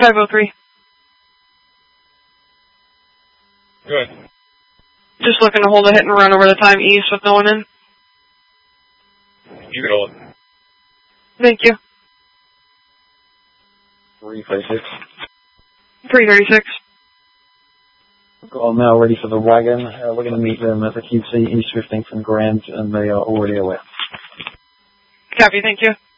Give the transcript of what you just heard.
503. Good. Just looking to hold a hit and run over the time east with no one in. You can hold it. Thank you. 356. 336. Well, now ready for the wagon. We're going to meet them at the QC East 15th and Grand, and they are already aware. Copy, thank you.